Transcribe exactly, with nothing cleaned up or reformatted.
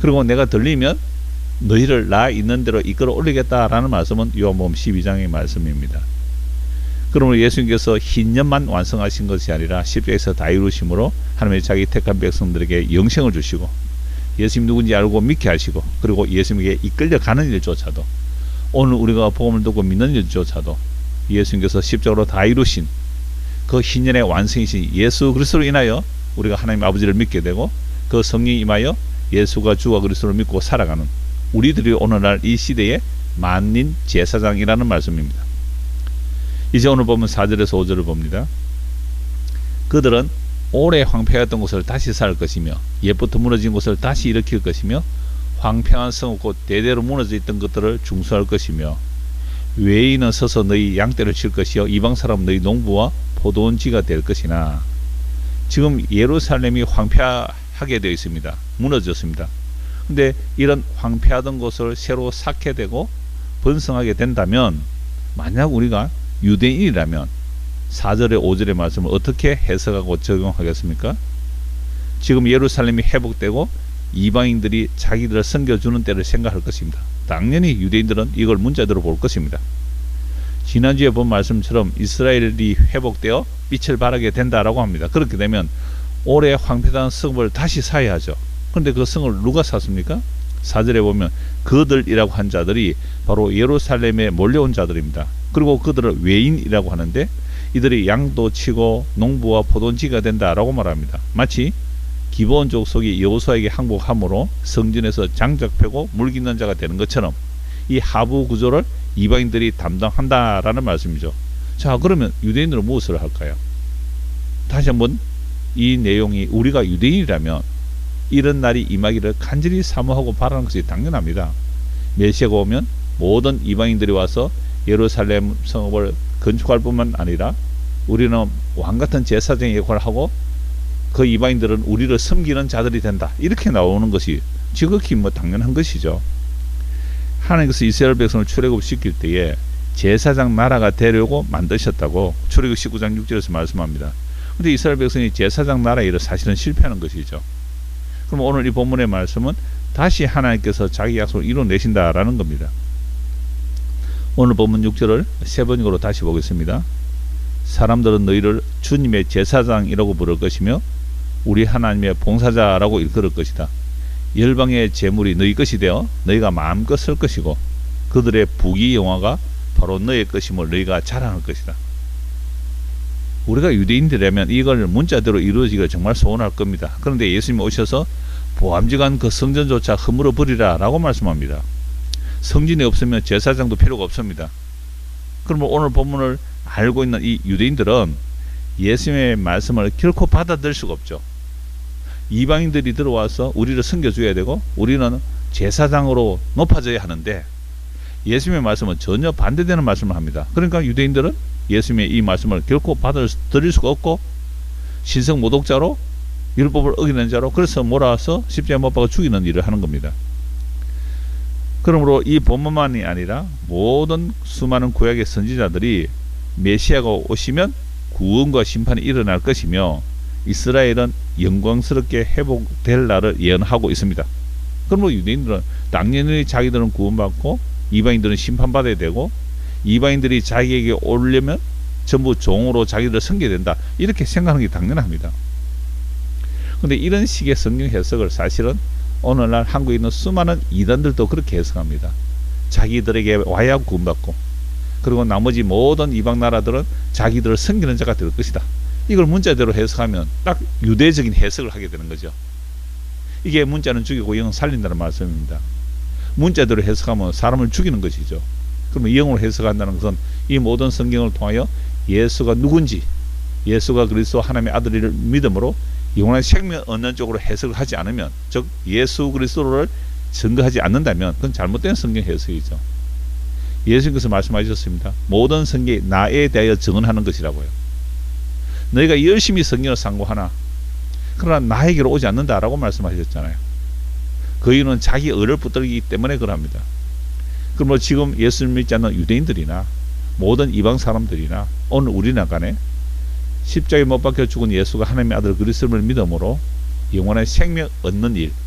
그리고 내가 들리면 너희를 나 있는 대로 이끌어 올리겠다라는 말씀은 요한복음 십이 장의 말씀입니다. 그러므로 예수님께서 흰년만 완성하신 것이 아니라 십자가에서 다 이루심으로 하나님의 자기 택한 백성들에게 영생을 주시고 예수님 누군지 알고 믿게 하시고 그리고 예수님에게 이끌려가는 일조차도 오늘 우리가 복음을 듣고 믿는 일조차도 예수님께서 십자가로 다 이루신 그 흰년의 완성이신 예수 그리스도로 인하여 우리가 하나님 아버지를 믿게 되고 그 성령이 임하여 예수가 주와 그리스도를 믿고 살아가는 우리들이 오늘날 이 시대의 만민 제사장이라는 말씀입니다. 이제 오늘 보면 사 절에서 오 절을 봅니다. 그들은 오래 황폐했던 곳을 다시 살 것이며 옛부터 무너진 곳을 다시 일으킬 것이며 황폐한 성읍 곧 대대로 무너져 있던 것들을 중수할 것이며 외인은 서서 너희 양떼를 칠 것이요 이방 사람은 너희 농부와 포도원지가 될 것이나. 지금 예루살렘이 황폐하게 되어 있습니다. 무너졌습니다. 근데 이런 황폐하던 곳을 새로 쌓게 되고 번성하게 된다면 만약 우리가 유대인이라면 사 절에 오 절의 말씀을 어떻게 해석하고 적용하겠습니까? 지금 예루살렘이 회복되고 이방인들이 자기들을 섬겨주는 때를 생각할 것입니다. 당연히 유대인들은 이걸 문자대로 볼 것입니다. 지난주에 본 말씀처럼 이스라엘이 회복되어 빛을 발하게 된다라고 합니다. 그렇게 되면 오래 황폐한 성읍을 다시 사야 하죠. 그런데 그 성을 누가 샀습니까? 사 절에 보면 그들이라고 한 자들이 바로 예루살렘에 몰려온 자들입니다. 그리고 그들을 외인이라고 하는데 이들이 양도 치고 농부와 포도원지가 된다라고 말합니다. 마치 기브온 족속이 여호수아에게 항복함으로 성전에서 장작 패고 물깃는 자가 되는 것처럼 이 하부 구조를 이방인들이 담당한다라는 말씀이죠. 자, 그러면 유대인들은 무엇을 할까요? 다시 한번 이 내용이 우리가 유대인이라면 이런 날이 임하기를 간절히 사모하고 바라는 것이 당연합니다. 메시아가 오면 모든 이방인들이 와서 예루살렘 성읍을 건축할 뿐만 아니라 우리는 왕같은 제사장의 역할을 하고 그 이방인들은 우리를 섬기는 자들이 된다. 이렇게 나오는 것이 지극히 뭐 당연한 것이죠. 하나님께서 이스라엘 백성을 출애굽시킬 때에 제사장 나라가 되려고 만드셨다고 출애굽 십구 장 육 절에서 말씀합니다. 그런데 이스라엘 백성이 제사장 나라의 일을 사실은 실패하는 것이죠. 그럼 오늘 이 본문의 말씀은 다시 하나님께서 자기 약속을 이뤄내신다라는 겁니다. 오늘 본문 육 절을 세 번역으로 다시 보겠습니다. 사람들은 너희를 주님의 제사장이라고 부를 것이며 우리 하나님의 봉사자라고 일컬을 것이다. 열방의 재물이 너희 것이 되어 너희가 마음껏 쓸 것이고 그들의 부귀 영화가 바로 너희 것임을 너희가 자랑할 것이다. 우리가 유대인들이라면 이걸 문자대로 이루어지기를 정말 소원할 겁니다. 그런데 예수님이 오셔서 보암직한 그 성전조차 허물어 버리라 라고 말씀합니다. 성전이 없으면 제사장도 필요가 없습니다. 그러면 오늘 본문을 알고 있는 이 유대인들은 예수님의 말씀을 결코 받아들일 수가 없죠. 이방인들이 들어와서 우리를 섬겨줘야 되고 우리는 제사장으로 높아져야 하는데 예수님의 말씀은 전혀 반대되는 말씀을 합니다. 그러니까 유대인들은 예수님의 이 말씀을 결코 받아들일 수가 없고 신성 모독자로 율법을 어기는 자로 그래서 몰아서 십자가에 못 박아 죽이는 일을 하는 겁니다. 그러므로 이 본문만이 아니라 모든 수많은 구약의 선지자들이 메시아가 오시면 구원과 심판이 일어날 것이며 이스라엘은 영광스럽게 회복될 날을 예언하고 있습니다. 그러므로 유대인들은 당연히 자기들은 구원받고 이방인들은 심판받아야 되고 이방인들이 자기에게 오려면 전부 종으로 자기들을 섬겨야 된다 이렇게 생각하는 게 당연합니다. 그런데 이런 식의 성경 해석을 사실은 오늘날 한국에 있는 수많은 이단들도 그렇게 해석합니다. 자기들에게 와야 구원받고 그리고 나머지 모든 이방 나라들은 자기들을 섬기는 자가 될 것이다. 이걸 문자대로 해석하면 딱 유대적인 해석을 하게 되는 거죠. 이게 문자는 죽이고 영은 살린다는 말씀입니다. 문자대로 해석하면 사람을 죽이는 것이죠. 그러면 영으로 해석한다는 것은 이 모든 성경을 통하여 예수가 누군지 예수가 그리스도 하나님의 아들을 믿음으로 영원한 생명 얻는 쪽으로 해석을 하지 않으면 즉 예수 그리스도를 증거하지 않는다면 그건 잘못된 성경 해석이죠. 예수님께서 말씀하셨습니다. 모든 성경이 나에 대하여 증언하는 것이라고요. 너희가 열심히 성경을 상고하나 그러나 나에게로 오지 않는다라고 말씀하셨잖아요. 그 이유는 자기 의를 붙들기 때문에 그럽니다. 그러므로 지금 예수를 믿지 않는 유대인들이나 모든 이방 사람들이나 오늘 우리나라 간에 십자가에 못 박혀 죽은 예수가 하나님의 아들 그리스도를 믿음으로 영원한 생명 얻는 일